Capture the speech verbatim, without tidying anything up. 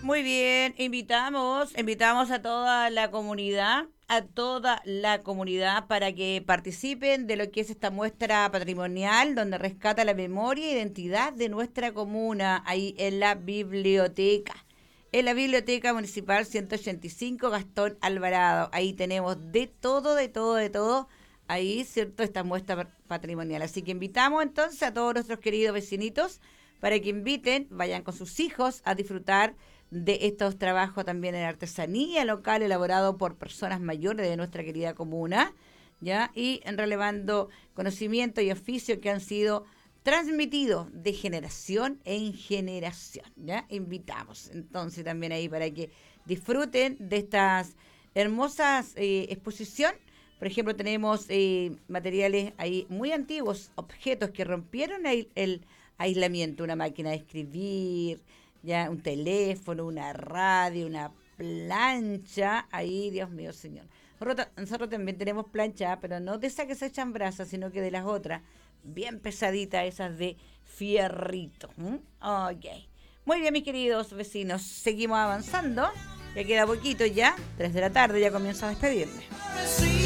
Muy bien, invitamos, invitamos a toda la comunidad, a toda la comunidad para que participen de lo que es esta muestra patrimonial donde rescata la memoria e identidad de nuestra comuna, ahí en la biblioteca. En la Biblioteca Municipal ciento ochenta y cinco Gastón Alvarado. Ahí tenemos de todo, de todo, de todo. Ahí, ¿cierto? Esta muestra patrimonial. Así que invitamos entonces a todos nuestros queridos vecinitos para que inviten, vayan con sus hijos a disfrutar de estos trabajos también en artesanía local elaborado por personas mayores de nuestra querida comuna, ¿ya? Y en relevando conocimiento y oficio que han sido transmitidos de generación en generación, ¿ya? Invitamos entonces también ahí para que disfruten de estas hermosas eh, exposición. Por ejemplo, tenemos eh, materiales ahí muy antiguos, objetos que rompieron el, el aislamiento, una máquina de escribir, ya un teléfono, una radio, una plancha, ahí, Dios mío, señor. Nosotros, nosotros también tenemos plancha, pero no de esas que se echan brasas, sino que de las otras, bien pesaditas, esas de fierrito. ¿Mm? Ok. Muy bien, mis queridos vecinos, seguimos avanzando. Ya queda poquito ya, tres de la tarde, ya comienzo a despedirme.